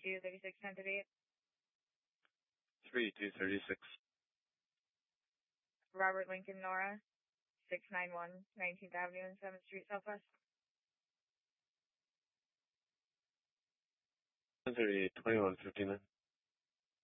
3236 1038. 3236. Robert Lincoln Nora, 691 19th Avenue and 7th Street Southwest. 1038 2159.